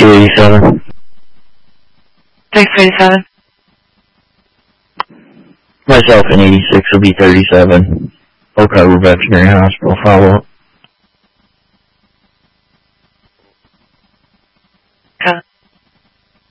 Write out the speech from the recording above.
287. Thanks, 87. Myself and 86 will be 37. Oak Harbor Veterinary Hospital follow-up.